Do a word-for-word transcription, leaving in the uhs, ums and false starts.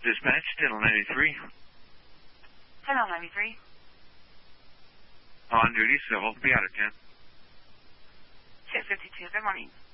Dispatch, Channel ninety-three. Channel ninety-three. On duty, civil. Be out at ten. six fifty-two, good morning.